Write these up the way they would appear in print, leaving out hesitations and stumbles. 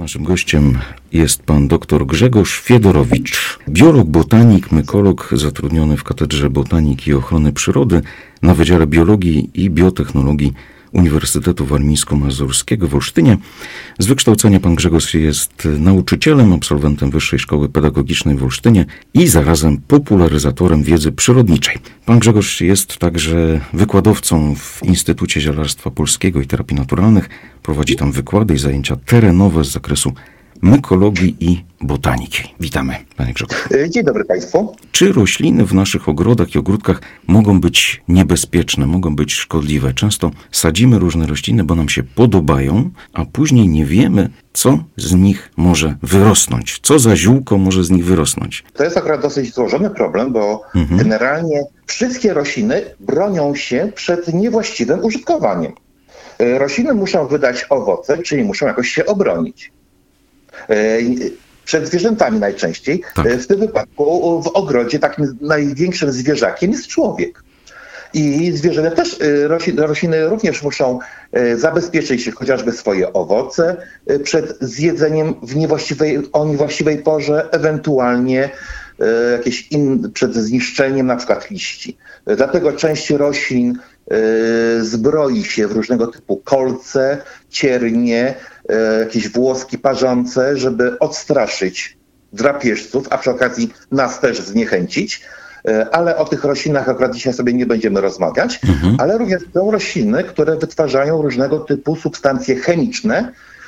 Naszym gościem jest pan dr Grzegorz Fiedorowicz, biolog, botanik, mykolog zatrudniony w Katedrze Botaniki i Ochrony Przyrody na Wydziale Biologii i Biotechnologii Uniwersytetu Warmińsko-Mazurskiego w Olsztynie. Z wykształcenia pan Grzegorz jest nauczycielem, absolwentem Wyższej Szkoły Pedagogicznej w Olsztynie i zarazem popularyzatorem wiedzy przyrodniczej. Pan Grzegorz jest także wykładowcą w Instytucie Zielarstwa Polskiego i Terapii Naturalnych. Prowadzi tam wykłady i zajęcia terenowe z zakresu mykologii i botaniki. Witamy, panie Grzegorzu. Dzień dobry państwu. Czy rośliny w naszych ogrodach i ogródkach mogą być niebezpieczne, mogą być szkodliwe? Często sadzimy różne rośliny, bo nam się podobają, a później nie wiemy, co z nich może wyrosnąć. Co za ziółko może z nich wyrosnąć? To jest akurat dosyć złożony problem, bo generalnie wszystkie rośliny bronią się przed niewłaściwym użytkowaniem. Rośliny muszą wydać owoce, czyli muszą jakoś się obronić. Przed zwierzętami najczęściej. Tak. W tym wypadku w ogrodzie takim największym zwierzakiem jest człowiek. I zwierzęta też, rośliny również muszą zabezpieczyć chociażby swoje owoce przed zjedzeniem o niewłaściwej porze, ewentualnie przed zniszczeniem na przykład liści. Dlatego część roślin zbroi się w różnego typu kolce, ciernie, jakieś włoski parzące, żeby odstraszyć drapieżców, a przy okazji nas też zniechęcić. Ale o tych roślinach akurat dzisiaj sobie nie będziemy rozmawiać, ale również są rośliny, które wytwarzają różnego typu substancje chemiczne,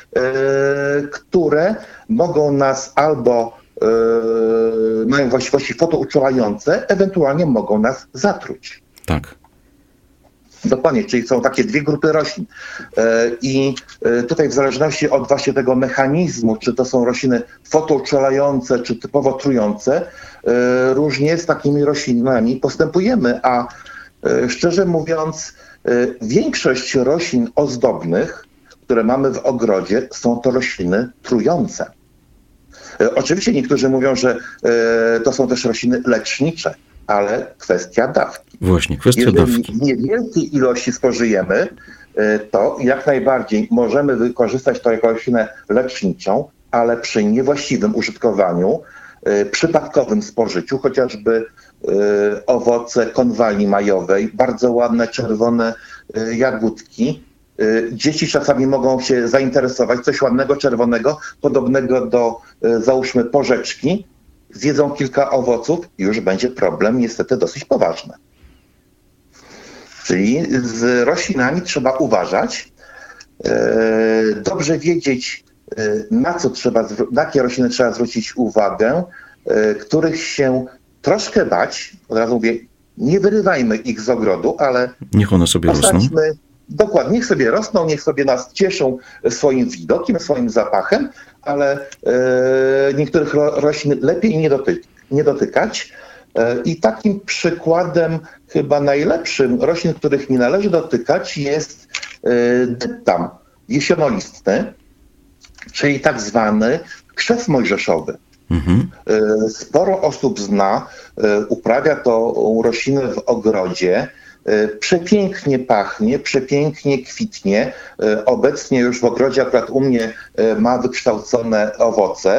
które mogą nas albo mają właściwości fotouczulające, ewentualnie mogą nas zatruć. Tak. Dokładnie, czyli są takie dwie grupy roślin. I tutaj w zależności od właśnie tego mechanizmu, czy to są rośliny fotouczulające, czy typowo trujące, różnie z takimi roślinami postępujemy, a szczerze mówiąc, większość roślin ozdobnych, które mamy w ogrodzie, są to rośliny trujące. Oczywiście niektórzy mówią, że to są też rośliny lecznicze, ale kwestia dawki. Właśnie, kwestia dawki. Jeżeli niewielkiej ilości spożyjemy, to jak najbardziej możemy wykorzystać to jako roślinę leczniczą, ale przy niewłaściwym użytkowaniu, przypadkowym spożyciu, chociażby owoce konwali majowej, bardzo ładne, czerwone jagódki. Dzieci czasami mogą się zainteresować, coś ładnego, czerwonego, podobnego do, załóżmy, porzeczki. Zjedzą kilka owoców i już będzie problem niestety dosyć poważny. Czyli z roślinami trzeba uważać, dobrze wiedzieć, na jakie rośliny trzeba zwrócić uwagę, których się troszkę bać. Od razu mówię, nie wyrywajmy ich z ogrodu, ale niech one sobie rosną. Dokładnie, niech sobie rosną, niech sobie nas cieszą swoim widokiem, swoim zapachem, ale niektórych roślin lepiej nie dotykać. I takim przykładem chyba najlepszym roślin, których nie należy dotykać, jest dyptam jesionolistny, czyli tak zwany krzew mojżeszowy. Sporo osób zna, uprawia tą roślinę w ogrodzie. Przepięknie pachnie, przepięknie kwitnie. Obecnie już w ogrodzie, akurat u mnie, ma wykształcone owoce,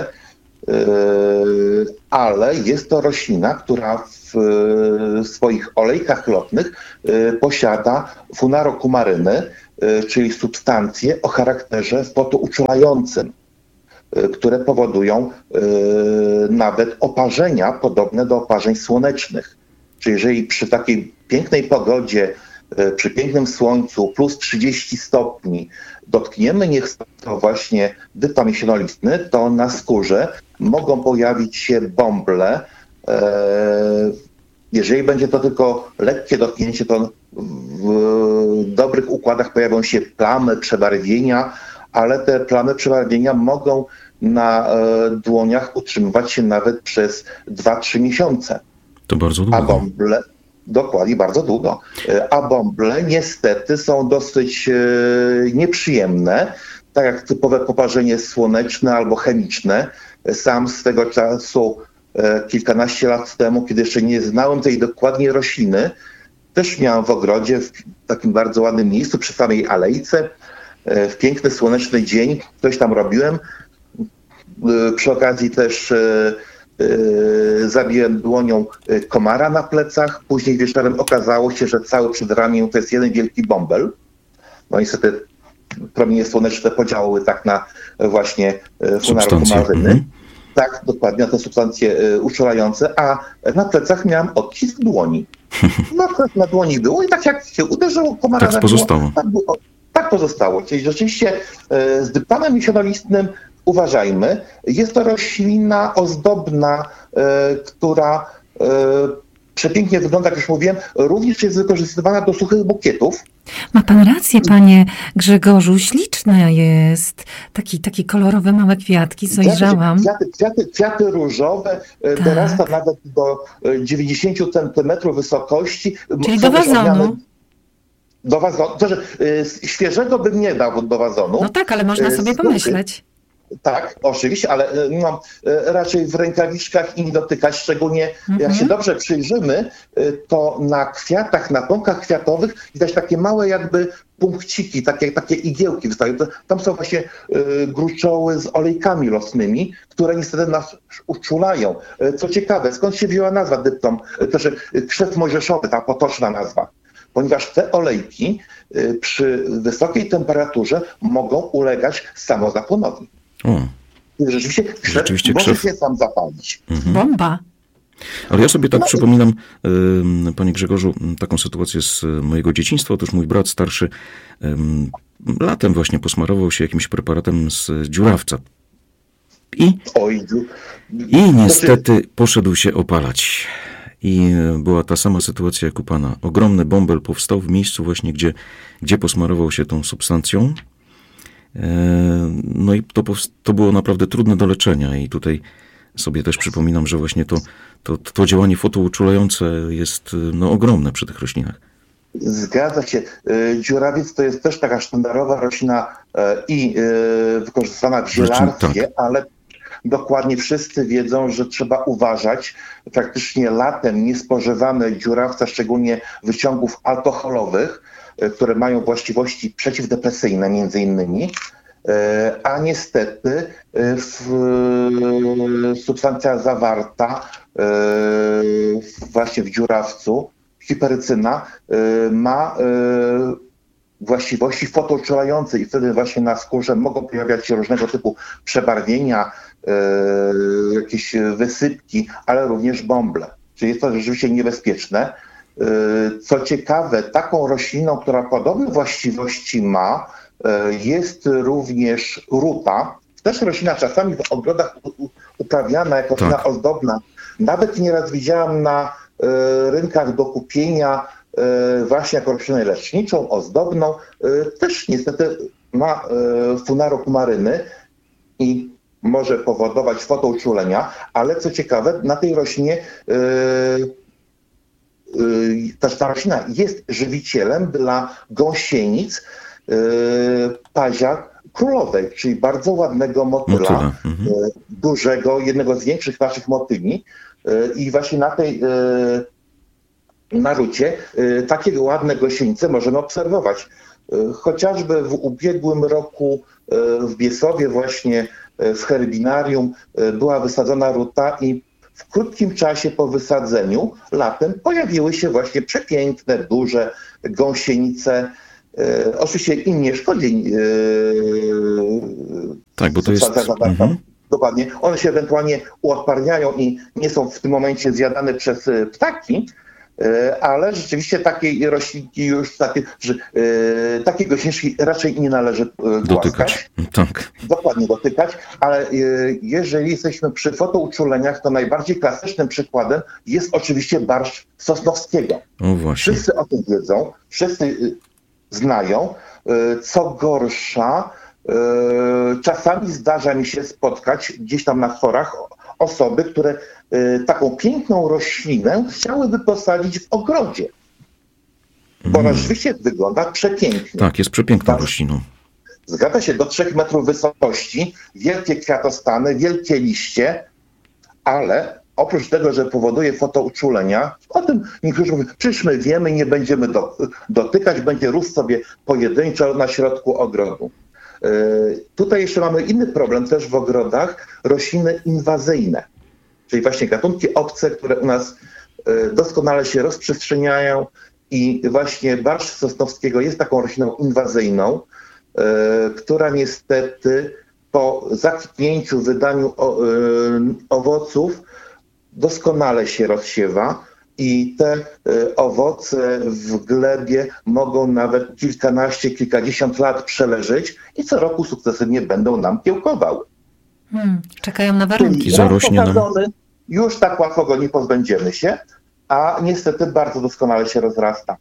ale jest to roślina, która w swoich olejkach lotnych posiada funarokumaryny, czyli substancje o charakterze fotouczulającym, które powodują nawet oparzenia podobne do oparzeń słonecznych. Czyli jeżeli przy takiej pięknej pogodzie, przy pięknym słońcu, plus 30 stopni, dotkniemy to właśnie dyptam jesionolistny, to na skórze mogą pojawić się bąble. Jeżeli będzie to tylko lekkie dotknięcie, to w dobrych układach pojawią się plamy, przebarwienia, ale te plamy, przebarwienia mogą na dłoniach utrzymywać się nawet przez 2-3 miesiące. To bardzo długo. A bąble, dokładnie, bardzo długo. A bąble niestety są dosyć nieprzyjemne, tak jak typowe poparzenie słoneczne albo chemiczne. Sam swego czasu, kilkanaście lat temu, kiedy jeszcze nie znałem tej dokładnie rośliny, też miałem w ogrodzie, w takim bardzo ładnym miejscu, przy samej alejce, w piękny, słoneczny dzień, coś tam robiłem. Przy okazji też zabiłem dłonią komara na plecach. Później wieczorem okazało się, że cały przedramię to jest jeden wielki bąbel. No niestety promienie słoneczne podziałały tak na właśnie funarokumaryny. Tak, dokładnie, na te substancje uczulające, a na plecach miałem odcisk dłoni. No na dłoni było i tak jak się uderzyło komara, tak pozostało. Tak pozostało. Czyli rzeczywiście z dyptanem misionolistnym uważajmy. Jest to roślina ozdobna, która przepięknie wygląda, jak już mówiłem, również jest wykorzystywana do suchych bukietów. Ma pan rację, panie Grzegorzu, śliczne jest. Taki kolorowe małe kwiatki, dojrzałam. Kwiaty różowe, tak. Dorasta nawet do 90 cm wysokości. Czyli do wazonu. Do wazonu. To, że świeżego bym nie dał do wazonu. No tak, ale można sobie pomyśleć. Tak, oczywiście, ale raczej w rękawiczkach i nie dotykać, szczególnie jak się dobrze przyjrzymy, to na kwiatach, na pąkach kwiatowych widać takie małe jakby punkciki, takie igiełki wystają. Tam są właśnie gruczoły z olejkami losnymi, które niestety nas uczulają. Co ciekawe, skąd się wzięła nazwa dyptom, też krzew mojżeszowy, ta potoczna nazwa. Ponieważ te olejki przy wysokiej temperaturze mogą ulegać samozapłonowi. Rzeczywiście krzew może się sam zapalić. Bomba. Ale ja sobie tak przypominam, panie Grzegorzu, taką sytuację z mojego dzieciństwa. Otóż mój brat starszy latem właśnie posmarował się jakimś preparatem z dziurawca. I niestety poszedł się opalać. I była ta sama sytuacja jak u pana. Ogromny bąbel powstał w miejscu właśnie, gdzie posmarował się tą substancją. No i to było naprawdę trudne do leczenia i tutaj sobie też przypominam, że właśnie to działanie fotouczulające jest ogromne przy tych roślinach. Zgadza się. Dziurawiec to jest też taka sztandarowa roślina i wykorzystywana w zielarstwie, tak. Ale dokładnie wszyscy wiedzą, że trzeba uważać. Praktycznie latem nie spożywamy dziurawca, szczególnie wyciągów alkoholowych, które mają właściwości przeciwdepresyjne między innymi, a niestety substancja zawarta właśnie w dziurawcu, hiperycyna, ma właściwości fotouczulające i wtedy właśnie na skórze mogą pojawiać się różnego typu przebarwienia, jakieś wysypki, ale również bąble. Czyli jest to rzeczywiście niebezpieczne. Co ciekawe, taką rośliną, która podobne właściwości ma, jest również ruta. Też roślina czasami w ogrodach uprawiana jako roślina ozdobna. Nawet nieraz widziałam na rynkach do kupienia właśnie jako roślinę leczniczą, ozdobną. Też niestety ma funarokumaryny i może powodować fotouczulenia, ale co ciekawe, na tej roślinie ta roślina jest żywicielem dla gąsienic pazia królowej, czyli bardzo ładnego motyla, dużego, jednego z większych naszych motyli. I właśnie na tej narucie takie ładne gąsienice możemy obserwować. Chociażby w ubiegłym roku w Biesłowie właśnie w herbinarium była wysadzona ruta i w krótkim czasie po wysadzeniu latem pojawiły się właśnie przepiękne, duże gąsienice. Oczywiście im nie szkodzi. Tak, bo to jest... Dokładnie. One się ewentualnie uodparniają i nie są w tym momencie zjadane przez ptaki, ale rzeczywiście takiej roślinki już, takiej gąsieniczki raczej nie należy dotykać. Tak. Dokładnie dotykać, ale jeżeli jesteśmy przy fotouczuleniach, to najbardziej klasycznym przykładem jest oczywiście barszcz Sosnowskiego. O właśnie. Wszyscy o tym wiedzą, wszyscy znają. Co gorsza, czasami zdarza mi się spotkać gdzieś tam na forach osoby, które taką piękną roślinę chciałyby posadzić w ogrodzie. Bo ona rzeczywiście wygląda przepięknie. Tak, jest przepiękną rośliną. Zgadza się, do 3 metrów wysokości, wielkie kwiatostany, wielkie liście, ale oprócz tego, że powoduje fotouczulenia, o tym niektórzy mówią, przecież my wiemy, nie będziemy dotykać, będzie rósł sobie pojedynczo na środku ogrodu. Tutaj jeszcze mamy inny problem też w ogrodach, rośliny inwazyjne, czyli właśnie gatunki obce, które u nas doskonale się rozprzestrzeniają i właśnie barszcz sosnowskiego jest taką rośliną inwazyjną, która niestety po zakwitnięciu, wydaniu owoców doskonale się rozsiewa i te owoce w glebie mogą nawet kilkanaście, kilkadziesiąt lat przeleżeć i co roku sukcesywnie będą nam kiełkowały. Czekają na warunki. Zarośnie nam. Już tak łatwo go nie pozbędziemy się, a niestety bardzo doskonale się rozrasta.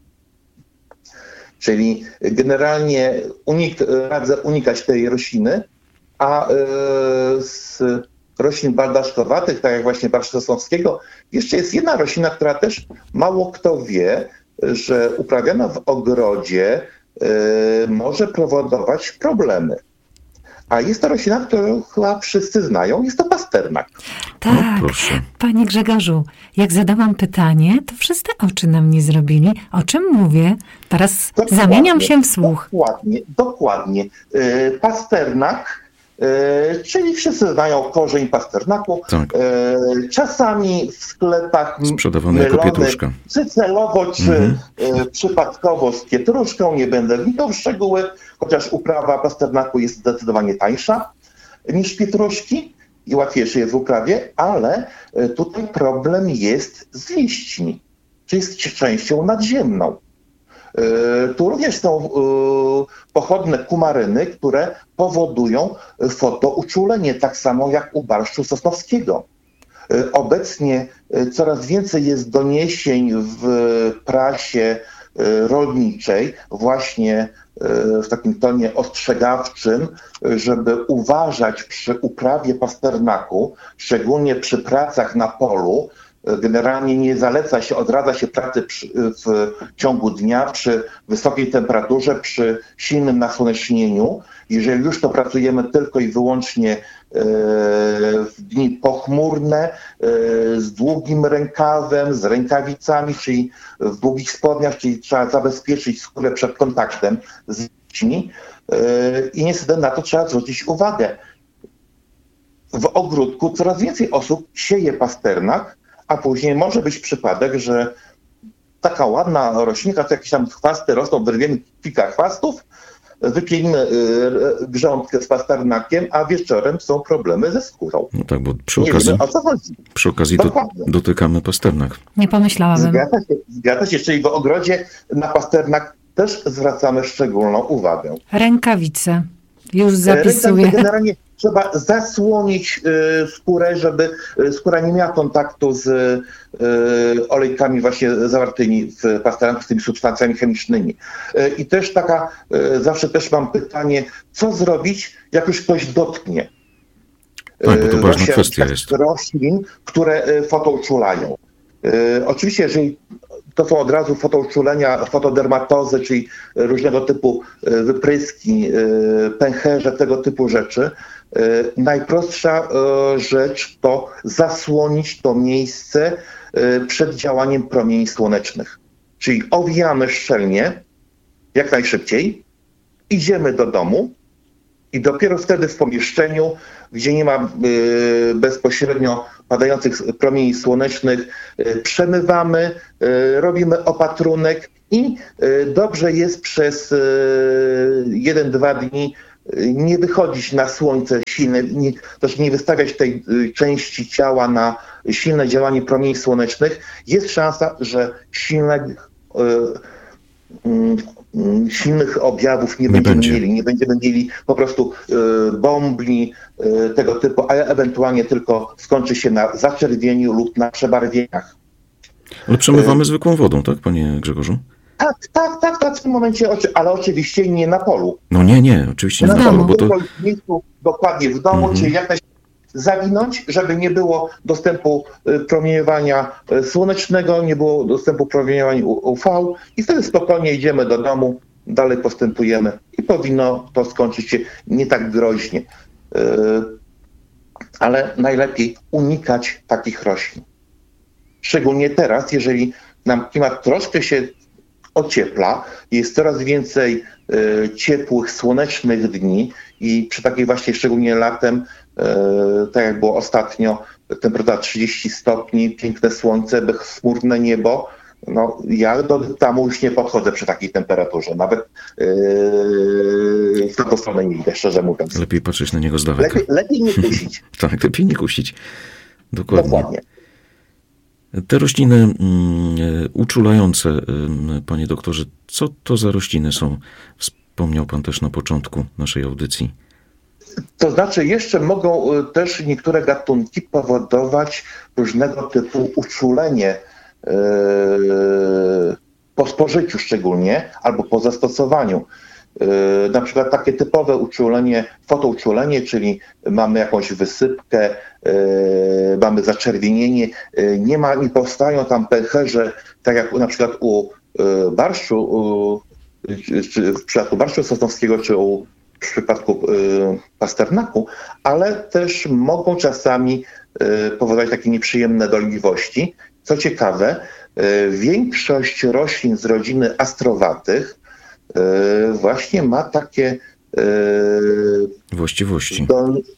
Czyli generalnie radzę unikać tej rośliny, a z roślin baldaszkowatych, tak jak właśnie barszczu sosnowskiego, jeszcze jest jedna roślina, która też mało kto wie, że uprawiana w ogrodzie może powodować problemy. A jest to roślina, którą chyba wszyscy znają, jest to pasternak. Tak, panie Grzegorzu, jak zadałam pytanie, to wszyscy oczy na mnie zrobili. O czym mówię? Teraz zamieniam się w słuch. Dokładnie. Pasternak, czyli wszyscy znają korzeń pasternaku. Tak. Czasami w sklepach sprzedawany jako pietruszka. Czy celowo, czy przypadkowo z pietruszką. Nie będę wnikał w szczegóły, chociaż uprawa pasternaku jest zdecydowanie tańsza niż pietruszki i łatwiejsze jest w uprawie, ale tutaj problem jest z liśćmi, czyli z częścią nadziemną. Tu również są pochodne kumaryny, które powodują fotouczulenie, tak samo jak u barszczu sosnowskiego. Obecnie coraz więcej jest doniesień w prasie rolniczej, właśnie w takim tonie ostrzegawczym, żeby uważać przy uprawie pasternaku, szczególnie przy pracach na polu. Generalnie nie zaleca się, odradza się pracy w ciągu dnia przy wysokiej temperaturze, przy silnym nasłonecznieniu. Jeżeli już to pracujemy tylko i wyłącznie w dni pochmurne, z długim rękawem, z rękawicami, czyli w długich spodniach, czyli trzeba zabezpieczyć skórę przed kontaktem z liśćmi i niestety na to trzeba zwrócić uwagę. W ogródku coraz więcej osób sieje pasternak, a później może być przypadek, że taka ładna roślinka, to jakieś tam chwasty rosną, wyrwiemy kilka chwastów, wypielimy grządkę z pasternakiem, a wieczorem są problemy ze skórą. No tak, bo przy okazji dotykamy pasternak. Nie pomyślałabym. Zgadza się, czyli w ogrodzie na pasternak też zwracamy szczególną uwagę. Rękawice. Już zapisuję. Generalnie trzeba zasłonić skórę, żeby skóra nie miała kontaktu z olejkami właśnie zawartymi w pasternaku, z tymi substancjami chemicznymi. I też zawsze też mam pytanie, co zrobić, jak już ktoś dotknie tak, bo to ważna kwestia jest. Roślin, które fotouczulają. Oczywiście, jeżeli to są od razu fotouczulenia, fotodermatozy, czyli różnego typu wypryski, pęcherze, tego typu rzeczy. Najprostsza rzecz to zasłonić to miejsce przed działaniem promieni słonecznych. Czyli owijamy szczelnie, jak najszybciej, idziemy do domu i dopiero wtedy w pomieszczeniu, gdzie nie ma bezpośrednio padających promieni słonecznych, przemywamy, robimy opatrunek i dobrze jest przez 1-2 dni nie wychodzić na słońce silne, też nie wystawiać tej części ciała na silne działanie promieni słonecznych. Jest szansa, że silnych objawów nie będziemy mieli. Nie będziemy mieli po prostu bombli tego typu, a ewentualnie tylko skończy się na zaczerwieniu lub na przebarwieniach. Ale przemywamy zwykłą wodą, tak, panie Grzegorzu? Tak, w tym momencie, ale oczywiście nie na polu. No nie, oczywiście nie na polu. Bo to... Dokładnie w domu, czyli jak zawinąć, żeby nie było dostępu promieniowania słonecznego, nie było dostępu promieniowania UV i wtedy spokojnie idziemy do domu, dalej postępujemy i powinno to skończyć się nie tak groźnie. Ale najlepiej unikać takich roślin. Szczególnie teraz, jeżeli nam klimat troszkę się ociepla, jest coraz więcej ciepłych, słonecznych dni i przy takiej właśnie szczególnie latem, tak jak było ostatnio, temperatura 30 stopni, piękne słońce, bezchmurne niebo, no ja tam już nie podchodzę przy takiej temperaturze, nawet w tą stronę nie idę, szczerze mówiąc. Lepiej patrzeć na niego z daleka. Lepiej nie kusić. Tak, lepiej nie kusić. Dokładnie. Te rośliny uczulające, panie doktorze, co to za rośliny są? Wspomniał pan też na początku naszej audycji. To znaczy jeszcze mogą też niektóre gatunki powodować różnego typu uczulenie po spożyciu szczególnie, albo po zastosowaniu. Na przykład takie typowe uczulenie, fotouczulenie, czyli mamy jakąś wysypkę, mamy zaczerwienienie, nie powstają tam pęcherze, tak jak na przykład u barszczu, czy w przypadku barszczu sosnowskiego, czy w przypadku pasternaku, ale też mogą czasami powodować takie nieprzyjemne dolegliwości. Co ciekawe, większość roślin z rodziny astrowatych właśnie ma takie właściwości,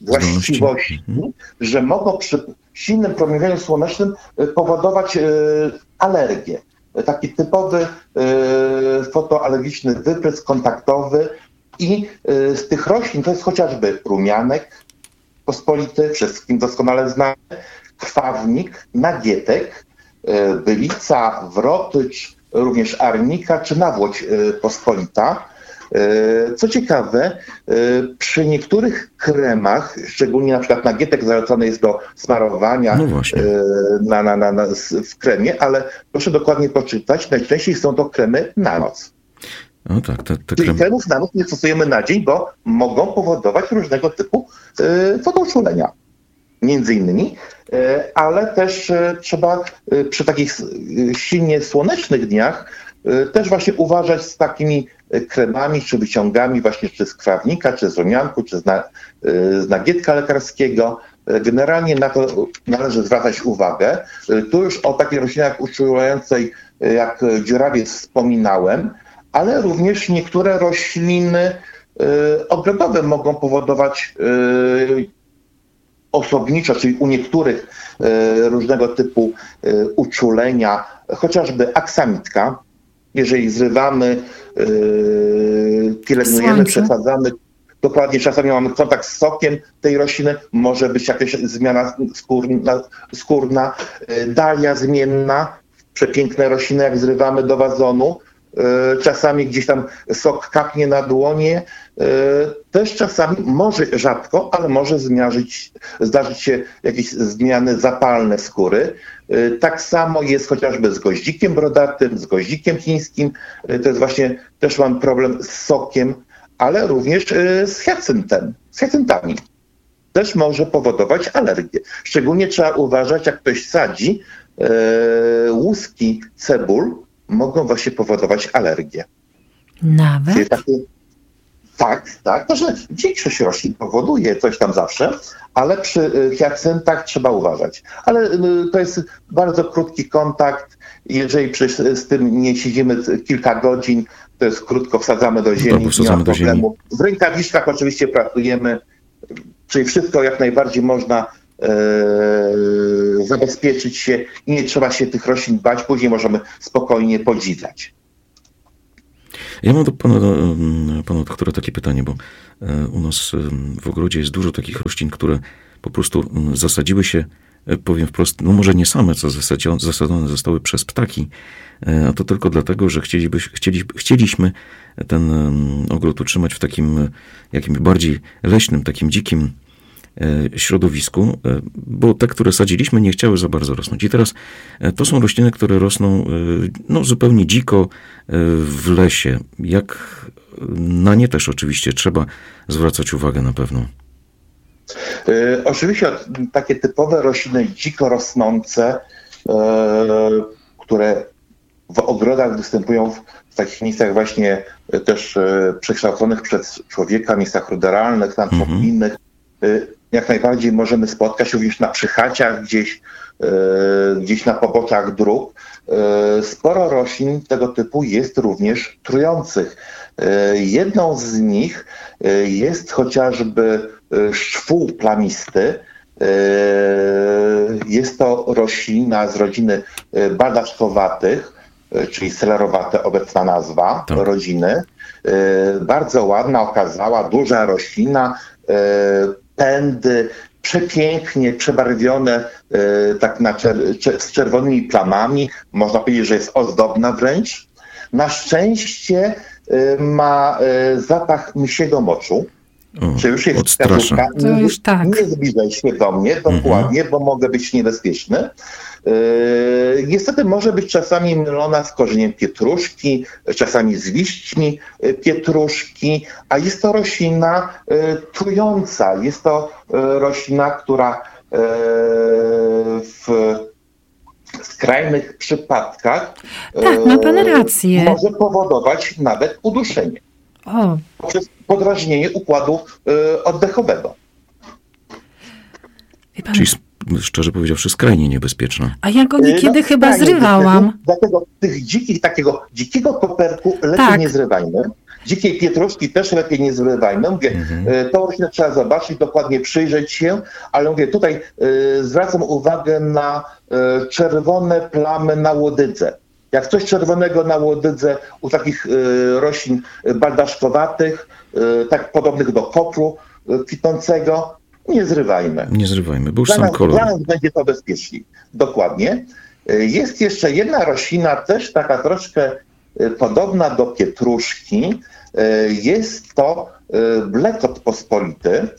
że mogą przy silnym promieniowaniu słonecznym powodować alergię. Taki typowy fotoalergiczny wyprysk kontaktowy i z tych roślin to jest chociażby rumianek pospolity, wszystkim doskonale znany, krwawnik, nagietek, bylica, wrotycz, również arnika czy nawłoć pospolita. Co ciekawe, przy niektórych kremach, szczególnie na przykład nagietek zalecany jest do smarowania w kremie, ale proszę dokładnie poczytać, najczęściej są to kremy na noc. No tak, Czyli kremów na noc nie stosujemy na dzień, bo mogą powodować różnego typu fotouczulenia. Między innymi, ale też trzeba przy takich silnie słonecznych dniach też właśnie uważać z takimi kremami czy wyciągami właśnie czy z krwawnika, czy z rumianku, czy z nagietka lekarskiego. Generalnie na to należy zwracać uwagę. Tu już o takiej roślinie uczulającej jak dziurawiec wspominałem, ale również niektóre rośliny ogrodowe mogą powodować osobniczo, czyli u niektórych różnego typu uczulenia, chociażby aksamitka. Jeżeli zrywamy, pielęgnujemy, przesadzamy, dokładnie czasami mamy kontakt z sokiem tej rośliny, może być jakaś zmiana skórna, dalia zmienna, przepiękne rośliny, jak zrywamy do wazonu. Czasami gdzieś tam sok kapnie na dłonie. Też czasami, może rzadko, ale może zdarzyć się jakieś zmiany zapalne skóry. Tak samo jest chociażby z goździkiem brodatym, z goździkiem chińskim. To jest właśnie, też mam problem z sokiem, ale również z hyacyntami. Też może powodować alergię. Szczególnie trzeba uważać, jak ktoś sadzi łuski cebul, mogą właśnie powodować alergię. Nawet? Tak, to że większość roślin powoduje coś tam zawsze, ale przy hyacyntach trzeba uważać. Ale to jest bardzo krótki kontakt. Jeżeli z tym nie siedzimy kilka godzin, to jest krótko, wsadzamy do ziemi, nie ma problemu. W rękawiczkach oczywiście pracujemy, czyli wszystko jak najbardziej można zabezpieczyć się i nie trzeba się tych roślin bać, później możemy spokojnie podziwiać. Ja mam do pana doktora takie pytanie, bo u nas w ogrodzie jest dużo takich roślin, które po prostu zasadziły się, powiem wprost, no może nie same, co zasadzone zostały przez ptaki, a to tylko dlatego, że chcieliśmy ten ogród utrzymać w takim jakimś bardziej leśnym, takim dzikim środowisku, bo te, które sadziliśmy, nie chciały za bardzo rosnąć. I teraz to są rośliny, które rosną zupełnie dziko w lesie. Jak na nie też oczywiście trzeba zwracać uwagę na pewno. Oczywiście takie typowe rośliny dziko rosnące, które w ogrodach występują w takich miejscach właśnie też przekształconych przez człowieka, miejscach ruderalnych, innych, jak najbardziej możemy spotkać również na przychaciach gdzieś, gdzieś na poboczach dróg. Sporo roślin tego typu jest również trujących. Jedną z nich jest chociażby szczwół plamisty. Jest to roślina z rodziny bardaszkowatych, czyli selerowate, obecna nazwa rodziny. Bardzo ładna, okazała, duża roślina, pędy przepięknie przebarwione tak z czerwonymi plamami. Można powiedzieć, że jest ozdobna wręcz. Na szczęście ma zapach misiego moczu. Czy już jest wskazówka? Nie zbliżaj się do mnie dokładnie, bo mogę być niebezpieczny. Niestety może być czasami mylona z korzeniem pietruszki, czasami z liśćmi pietruszki, a jest to roślina trująca. Jest to roślina, która w skrajnych przypadkach ma pan rację. Może powodować nawet uduszenie. Poprzez podrażnienie układu oddechowego. Czyli szczerze powiedziawszy skrajnie niebezpieczna. A ja go niekiedy chyba zrywałam. Dlatego takiego dzikiego koperku lepiej nie zrywajmy. Dzikiej pietruszki też lepiej nie zrywajmy. Mówię, tą roślinę trzeba zobaczyć, dokładnie przyjrzeć się, ale mówię, tutaj zwracam uwagę na czerwone plamy na łodydze. Jak coś czerwonego na łodydze u takich roślin baldaszkowatych, tak podobnych do kopru kwitnącego, nie zrywajmy. Nie zrywajmy, bo już sam kolor. Dla nas będzie to bezpieczniej. Dokładnie. Jest jeszcze jedna roślina, też taka troszkę podobna do pietruszki. Jest to blekot pospolity.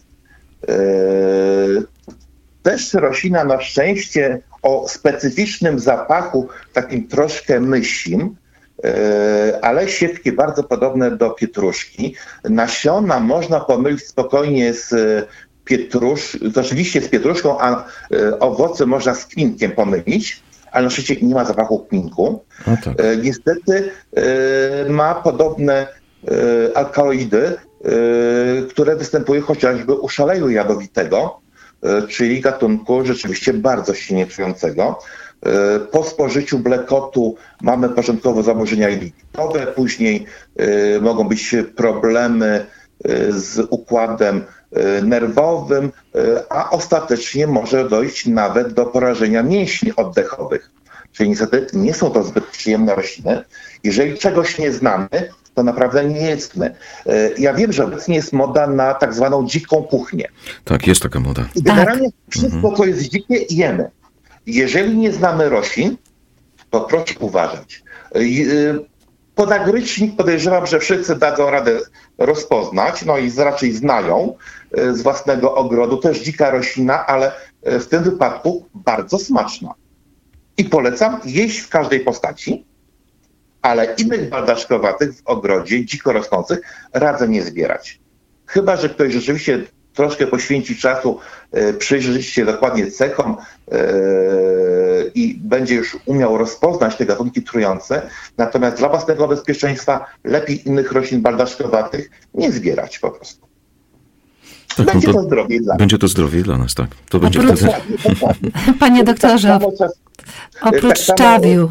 Też roślina na szczęście o specyficznym zapachu, takim troszkę mysim, ale siewki bardzo podobne do pietruszki. Nasiona można pomylić spokojnie z oczywiście z pietruszką, a owoce można z kminkiem pomylić, ale na szczęście nie ma zapachu kminku. Niestety ma podobne alkaloidy, które występują chociażby u szaleju jadowitego, czyli gatunku rzeczywiście bardzo silnie trującego. Po spożyciu blekotu mamy początkowo zaburzenia jelitowe, później mogą być problemy z układem nerwowym, a ostatecznie może dojść nawet do porażenia mięśni oddechowych. Czyli niestety nie są to zbyt przyjemne rośliny. Jeżeli czegoś nie znamy, to naprawdę nie jedzmy. Ja wiem, że obecnie jest moda na tak zwaną dziką kuchnię. Tak, jest taka moda. I generalnie wszystko, co jest dzikie, jemy. Jeżeli nie znamy roślin, to proszę uważać. Podagrycznik podejrzewam, że wszyscy dadzą radę rozpoznać, no i raczej znają z własnego ogrodu. Też dzika roślina, ale w tym wypadku bardzo smaczna. I polecam jeść w każdej postaci, ale innych baldaszkowatych w ogrodzie, dziko rosnących, radzę nie zbierać. Chyba że ktoś rzeczywiście troszkę poświęci czasu, przyjrzy się dokładnie cechom i będzie już umiał rozpoznać te gatunki trujące. Natomiast dla własnego bezpieczeństwa lepiej innych roślin baldaszkowatych nie zbierać po prostu. Tak, będzie to zdrowie dla nas. Będzie to zdrowie dla nas, tak. To będzie wtedy... Panie doktorze, oprócz szczawiu,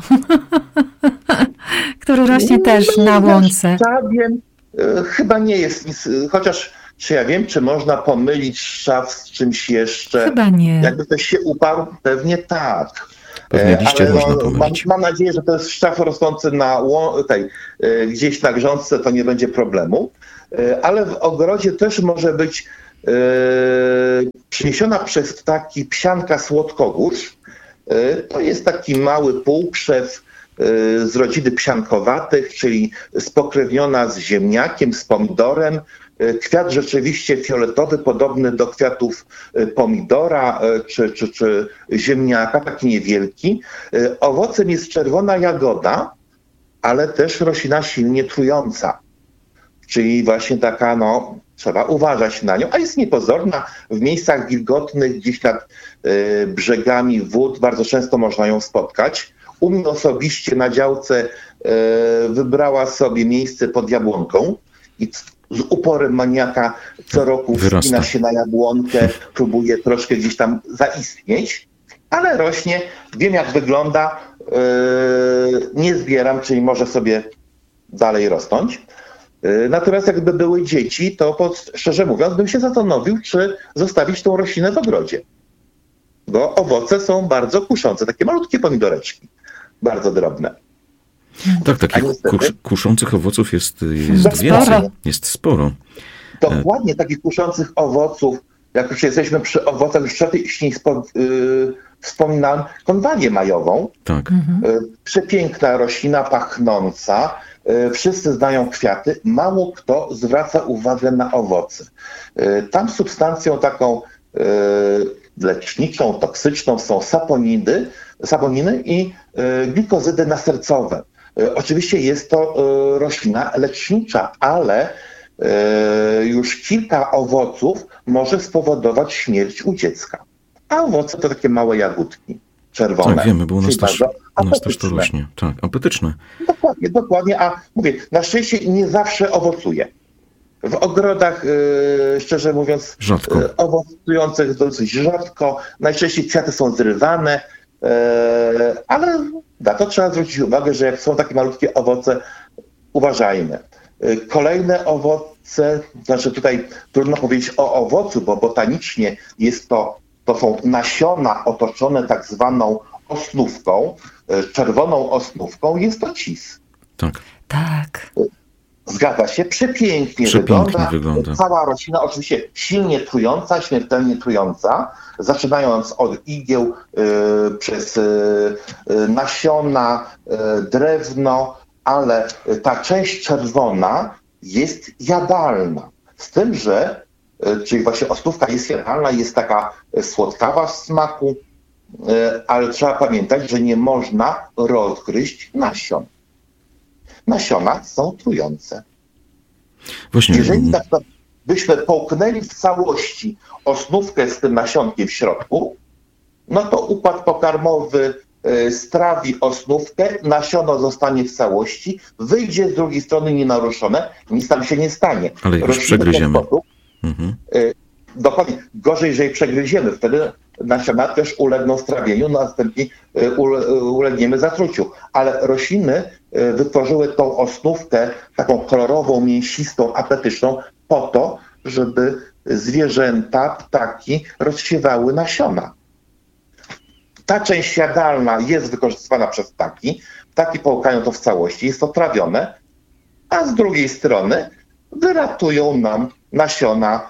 który rośnie też na łące. Szczawiem chyba nie jest nic, chociaż czy ja wiem, czy można pomylić szczaw z czymś jeszcze? Chyba nie. Jakby ktoś się uparł, pewnie tak. Pewnie liście można pomylić. Mam nadzieję, że to jest szczaw rosnący gdzieś na grządce, to nie będzie problemu. Ale w ogrodzie też może być przyniesiona przez ptaki psianka słodkogórz. To jest taki mały półkrzew z rodziny psiankowatych, czyli spokrewniona z ziemniakiem, z pomidorem. Kwiat rzeczywiście fioletowy, podobny do kwiatów pomidora czy ziemniaka, taki niewielki. Owocem jest czerwona jagoda, ale też roślina silnie trująca. Czyli właśnie taka, trzeba uważać na nią, a jest niepozorna. W miejscach wilgotnych, gdzieś nad brzegami wód, bardzo często można ją spotkać. U mnie osobiście na działce wybrała sobie miejsce pod jabłonką i z uporem maniaka co roku wspina się na jabłonkę, próbuje troszkę gdzieś tam zaistnieć. ale rośnie, wiem jak wygląda, nie zbieram, czyli może sobie dalej rosnąć. Natomiast jakby były dzieci, to szczerze mówiąc bym się zastanowił, czy zostawić tą roślinę w ogrodzie. Bo owoce są bardzo kuszące, takie malutkie pomidoreczki, bardzo drobne. Tak, takich kuszących owoców jest więcej, jest sporo. Dokładnie, takich kuszących owoców, jak już jesteśmy przy owocach, już wcześniej wspominałem konwalię majową. Tak. Przepiękna roślina, pachnąca. Wszyscy znają kwiaty. Mało kto zwraca uwagę na owoce. Tam substancją taką leczniczą, toksyczną są saponiny i glikozydy nasercowe. Oczywiście jest to roślina lecznicza, ale już kilka owoców może spowodować śmierć u dziecka. A owoce to takie małe jagódki czerwone. Tak, wiemy, bo u nas też to rośnie. Tak, apetyczne. Dokładnie. A mówię, na szczęście nie zawsze owocuje. W ogrodach, szczerze mówiąc, rzadko. Owocujących dosyć rzadko. Najczęściej kwiaty są zrywane, ale na to trzeba zwrócić uwagę, że jak są takie malutkie owoce, uważajmy. Kolejne owoce, znaczy tutaj trudno powiedzieć o owocu, bo botanicznie jest to są nasiona otoczone tak zwaną osnówką, czerwoną osnówką, jest to cis. Tak. Zgadza się, przepięknie wygląda. Cała roślina oczywiście silnie trująca, śmiertelnie trująca, zaczynając od igieł, przez nasiona, drewno, ale ta część czerwona jest jadalna. Z tym, że, czyli właśnie osnówka jest jadalna, jest taka słodkawa w smaku, ale trzeba pamiętać, że nie można rozgryźć nasion. Nasiona są trujące. Właśnie. Jeżeli tak byśmy połknęli w całości osnówkę z tym nasionkiem w środku, no to układ pokarmowy strawi osnówkę, nasiono zostanie w całości, wyjdzie z drugiej strony nienaruszone, nic tam się nie stanie. Ale już przegryziemy. Dokładnie. Gorzej, jeżeli przegryziemy, wtedy nasiona też ulegną strawieniu, następnie ulegniemy zatruciu. Ale rośliny wytworzyły tą osnówkę taką kolorową, mięsistą, apetyczną po to, żeby zwierzęta, ptaki rozsiewały nasiona. Ta część jadalna jest wykorzystywana przez ptaki. Ptaki połkają to w całości, jest to trawione, a z drugiej strony wyratują nam nasiona,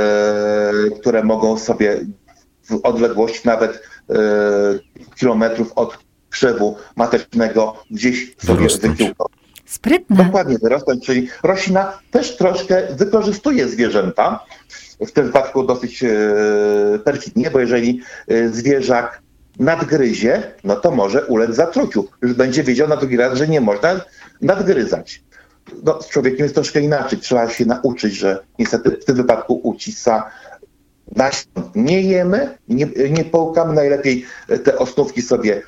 które mogą sobie w odległości nawet kilometrów od krzewu matecznego gdzieś sobie wykiełkować. Sprytne. Dokładnie, wyrosnąć, czyli roślina też troszkę wykorzystuje zwierzęta, w tym wypadku dosyć perfidnie, bo jeżeli zwierzak nadgryzie, no to może ulec zatruciu. Już będzie wiedział na drugi raz, że nie można nadgryzać. No, z człowiekiem jest troszkę inaczej. Trzeba się nauczyć, że niestety w tym wypadku u cisa nasion nie jemy, nie połkamy. Najlepiej te osnówki sobie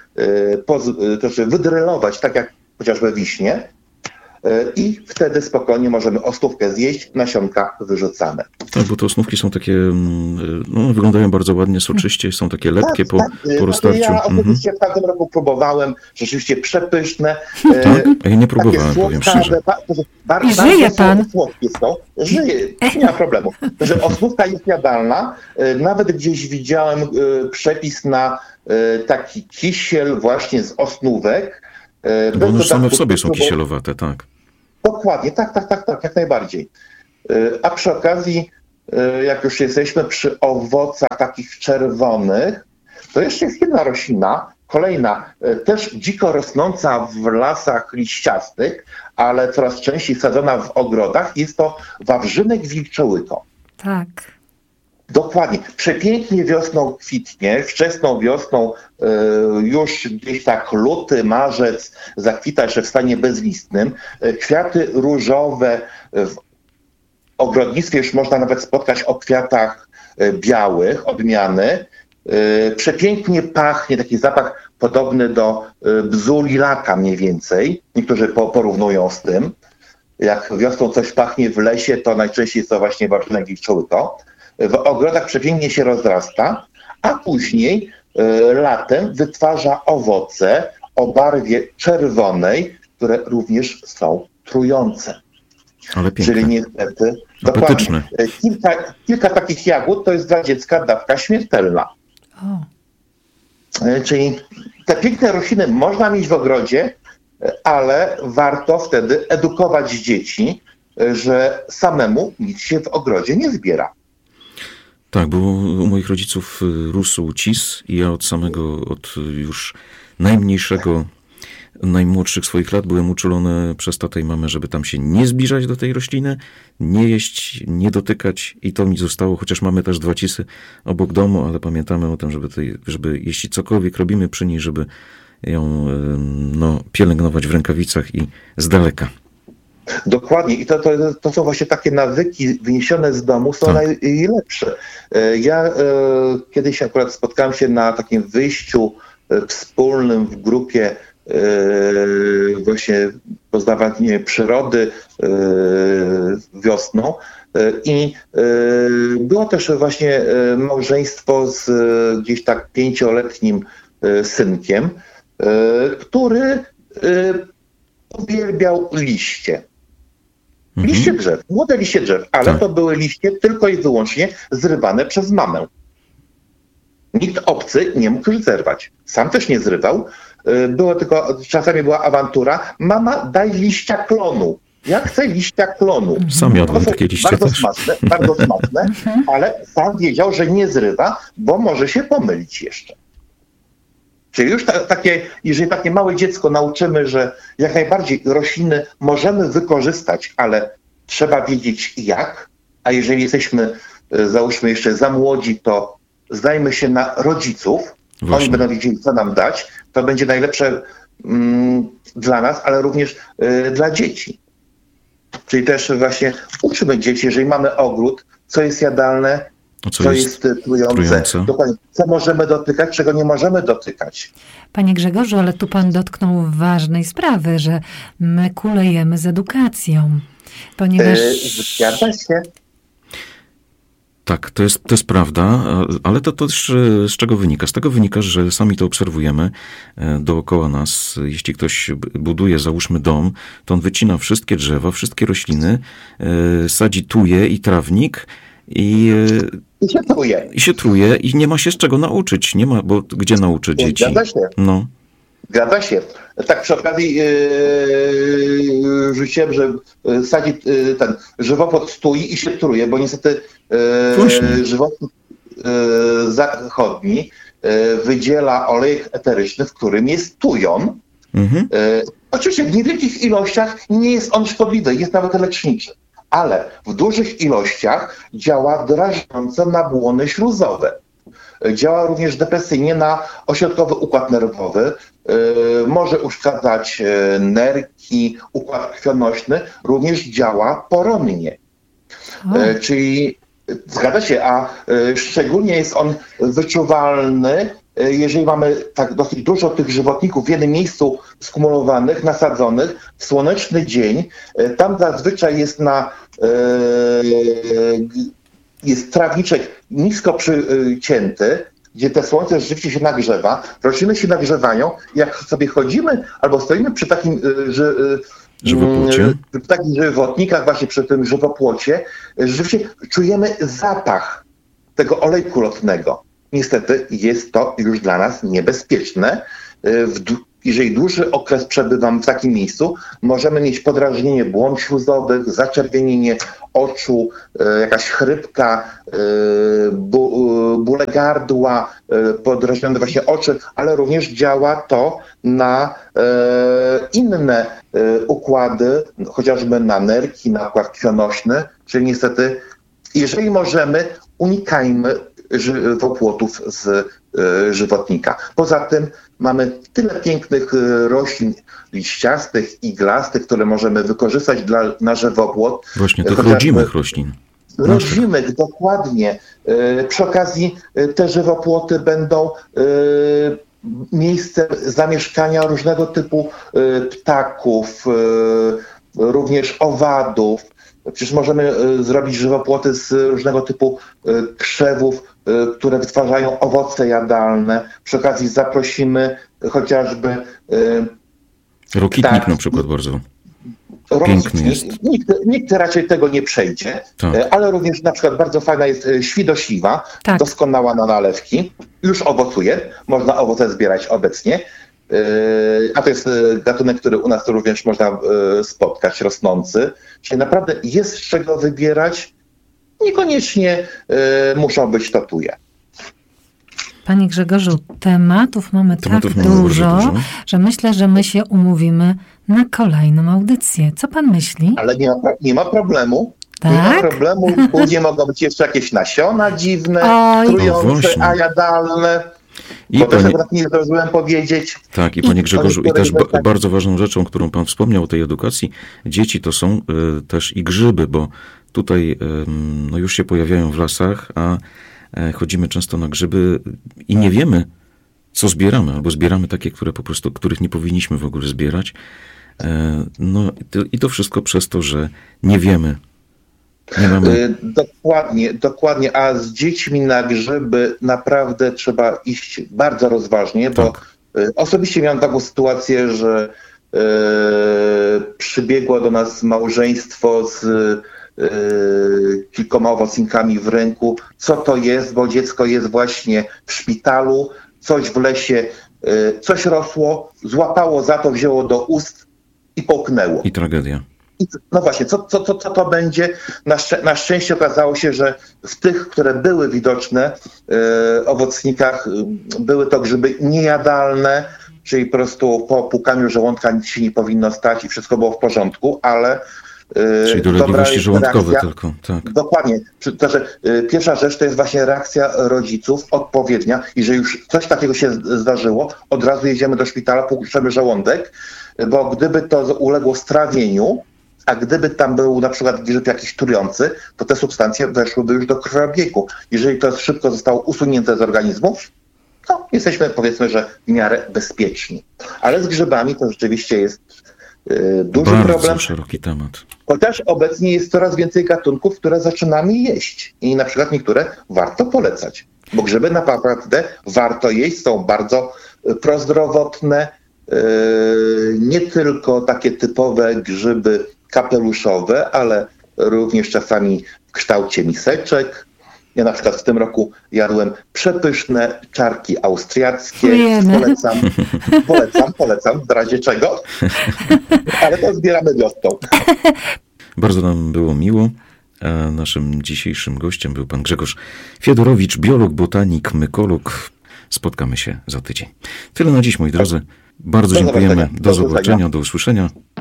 wydrylować, tak jak chociażby wiśnie. I wtedy spokojnie możemy osnówkę zjeść, nasionka wyrzucamy. Tak, bo te osnówki są takie, wyglądają bardzo ładnie, soczyście, są takie lepkie po roztarciu. Ja oczywiście w każdym roku próbowałem, rzeczywiście przepyszne. Tak? A ja nie próbowałem, powiem szczerze. I żyje pan. Słodkie są. Żyje, nie ma problemu. Że osnówka jest jadalna. Nawet gdzieś widziałem przepis na taki kisiel właśnie z osnówek. Bo one same w sobie są kisielowate, tak. Dokładnie, tak, jak najbardziej. A przy okazji, jak już jesteśmy przy owocach takich czerwonych, to jeszcze jest jedna roślina, kolejna, też dziko rosnąca w lasach liściastych, ale coraz częściej sadzona w ogrodach, jest to wawrzynek wilczołyko. Tak. Dokładnie. Przepięknie wiosną kwitnie, wczesną wiosną, już gdzieś tak luty, marzec zakwita jeszcze w stanie bezlistnym. Kwiaty różowe w ogrodnictwie już można nawet spotkać o kwiatach białych, odmiany. Przepięknie pachnie, taki zapach podobny do bzu lilaka mniej więcej. Niektórzy porównują z tym. Jak wiosną coś pachnie w lesie, to najczęściej jest to właśnie wawrzynek wilczołyko. W ogrodach przepięknie się rozrasta, a później latem wytwarza owoce o barwie czerwonej, które również są trujące. Ale piękne. Czyli niestety apetyczne. Kilka takich jagód to jest dla dziecka dawka śmiertelna. Czyli te piękne rośliny można mieć w ogrodzie, ale warto wtedy edukować dzieci, że samemu nic się w ogrodzie nie zbiera. Tak, bo u moich rodziców rósł cis i ja od już najmłodszych swoich lat byłem uczulony przez tatę i mamę, żeby tam się nie zbliżać do tej rośliny, nie jeść, nie dotykać i to mi zostało, chociaż mamy też 2 cisy obok domu, ale pamiętamy o tym, żeby jeśli cokolwiek robimy przy niej, żeby ją pielęgnować w rękawicach i z daleka. Dokładnie. I to są właśnie takie nawyki wyniesione z domu, są najlepsze. Ja kiedyś akurat spotkałem się na takim wyjściu wspólnym w grupie właśnie poznawanie przyrody wiosną i było też właśnie małżeństwo z gdzieś tak 5-letnim synkiem, który uwielbiał liście. Liście drzew, młode liście drzew, ale to były liście tylko i wyłącznie zrywane przez mamę. Nikt obcy nie mógł już zerwać. Sam też nie zrywał. Czasami była awantura. Mama, daj liścia klonu. Ja chcę liścia klonu. Sam jadłem takie liście bardzo smaczne, ale sam wiedział, że nie zrywa, bo może się pomylić jeszcze. Czyli już jeżeli takie małe dziecko nauczymy, że jak najbardziej rośliny możemy wykorzystać, ale trzeba wiedzieć jak, a jeżeli jesteśmy, załóżmy, jeszcze za młodzi, to zdajmy się na rodziców, oni będą wiedzieli, co nam dać, to będzie najlepsze dla nas, ale również dla dzieci. Czyli też właśnie uczymy dzieci, jeżeli mamy ogród, co jest jadalne, co jest trujące. Dokładnie, co możemy dotykać, czego nie możemy dotykać. Panie Grzegorzu, ale tu pan dotknął ważnej sprawy, że my kulejemy z edukacją. Ponieważ... Zgadza się. Tak, to jest prawda, ale to też z czego wynika? Z tego wynika, że sami to obserwujemy dookoła nas. Jeśli ktoś buduje, załóżmy dom, to on wycina wszystkie drzewa, wszystkie rośliny, sadzi tuje i trawnik i się truje i nie ma się z czego nauczyć. Nie ma, bo gdzie nauczyć dzieci? Zgadza się. Zgadza się. Tak przy okazji rzuciłem, że sadzi ten żywopłot stoi i się truje, bo niestety żywopłot zachodni wydziela olejek eteryczny, w którym jest tujon. Oczywiście w niewielkich ilościach nie jest on szkodliwy, jest nawet leczniczy, ale w dużych ilościach działa drażniąco na błony śluzowe. Działa również depresyjnie na ośrodkowy układ nerwowy, może uszkadzać nerki, układ krwionośny, również działa poronnie. Czyli zgadza się, a szczególnie jest on wyczuwalny, jeżeli mamy tak dosyć dużo tych żywotników w jednym miejscu skumulowanych, nasadzonych, w słoneczny dzień, tam zazwyczaj jest trawniczek nisko przycięty, gdzie te słońce rzeczywiście się nagrzewa, rośliny się nagrzewają. Jak sobie chodzimy albo stoimy przy takim żywotnikach, właśnie przy tym żywopłocie, rzeczywiście czujemy zapach tego olejku lotnego. Niestety jest to już dla nas niebezpieczne. Jeżeli dłuższy okres przebywamy w takim miejscu, możemy mieć podrażnienie błon śluzowych, zaczerwienienie oczu, jakaś chrypka, bóle gardła, podrażnione właśnie oczy, ale również działa to na inne układy, chociażby na nerki, na układ krwionośny, czyli niestety, jeżeli możemy, unikajmy żywopłotów z żywotnika. Poza tym mamy tyle pięknych roślin liściastych, iglastych, które możemy wykorzystać na żywopłot. Właśnie, tych rodzimych roślin. Rodzimych, dokładnie. Przy okazji te żywopłoty będą miejscem zamieszkania różnego typu ptaków, również owadów. Przecież możemy zrobić żywopłoty z różnego typu krzewów, które wytwarzają owoce jadalne. Przy okazji zaprosimy chociażby Rokitnik na przykład bardzo piękny jest. Nikt raczej tego nie przejdzie, ale również na przykład bardzo fajna jest świdośliwa, doskonała na nalewki, już owocuje, można owoce zbierać obecnie, a to jest gatunek, który u nas również można spotkać, rosnący. Czyli naprawdę jest z czego wybierać, niekoniecznie muszą być to tuje. Panie Grzegorzu, tematów mamy tak dużo, że myślę, że my się umówimy na kolejną audycję. Co pan myśli? Ale nie ma problemu. Tak? Nie ma problemu. Później mogą być jeszcze jakieś nasiona dziwne, trujące, a jadalne. Bo też akurat nie zdążyłem powiedzieć. Tak, i panie Grzegorzu, i też bardzo ważną rzeczą, którą pan wspomniał o tej edukacji dzieci, to są też i grzyby, bo tutaj już się pojawiają w lasach, a chodzimy często na grzyby i nie wiemy, co zbieramy, albo zbieramy takie, których nie powinniśmy w ogóle zbierać. I to wszystko przez to, że nie wiemy. Nie mamy... Dokładnie. A z dziećmi na grzyby naprawdę trzeba iść bardzo rozważnie, bo osobiście miałem taką sytuację, że przybiegło do nas małżeństwo z kilkoma owocnikami w ręku. Co to jest? Bo dziecko jest właśnie w szpitalu, coś w lesie, coś rosło, złapało za to, wzięło do ust i połknęło. I tragedia. No właśnie, co to będzie? Na szczęście okazało się, że w tych, które były widoczne owocnikach, były to grzyby niejadalne, czyli po prostu po płukaniu żołądka nic się nie powinno stać i wszystko było w porządku, ale czyli dolegliwości żołądkowe tylko. Tak. Dokładnie. Pierwsza rzecz to jest właśnie reakcja rodziców odpowiednia. Jeżeli już coś takiego się zdarzyło, od razu jedziemy do szpitala, puszczamy żołądek, bo gdyby to uległo strawieniu, a gdyby tam był na przykład grzyb jakiś trujący, to te substancje weszłyby już do krwiobiegu. Jeżeli to szybko zostało usunięte z organizmu, to jesteśmy, powiedzmy, że w miarę bezpieczni. Ale z grzybami to rzeczywiście jest duży problem. Bardzo szeroki temat. Chociaż obecnie jest coraz więcej gatunków, które zaczynamy jeść. I na przykład niektóre warto polecać. Bo grzyby naprawdę warto jeść, są bardzo prozdrowotne. Nie tylko takie typowe grzyby kapeluszowe, ale również czasami w kształcie miseczek. Ja na przykład w tym roku jadłem przepyszne czarki austriackie. Polecam, w razie czego. Ale to zbieramy wiosną. Bardzo nam było miło. A naszym dzisiejszym gościem był pan Grzegorz Fiedorowicz, biolog, botanik, mykolog. Spotkamy się za tydzień. Tyle na dziś, moi drodzy. Bardzo dziękujemy. Do zobaczenia, do usłyszenia.